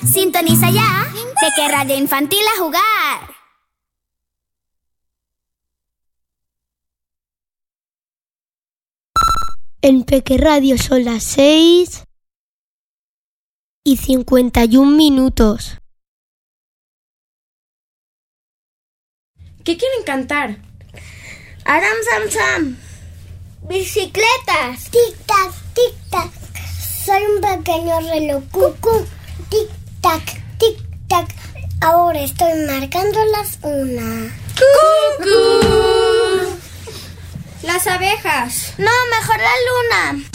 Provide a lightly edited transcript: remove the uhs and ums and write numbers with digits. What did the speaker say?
Sintoniza ya Peque Radio Infantil a jugar. En Peque Radio son las 6:51. ¿Qué quieren cantar? Aram Sam Sam. Bicicletas. Tic tac, tic tac. Soy un pequeño reloj. Cucú. Tic tac, tic tac. Ahora estoy marcando las 1. ¡Cucú! Las abejas. No, mejor la luna.